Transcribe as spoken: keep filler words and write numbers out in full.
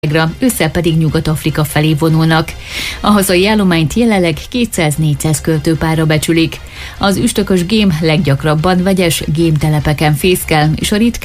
ősszel pedig Nyugat-Afrika felé vonulnak. A hazai állományt jelenleg kétszáz-négyszáz költőpárra becsülik. Az üstökös gém leggyakrabban vegyes gémtelepeken fészkel, és a ritkán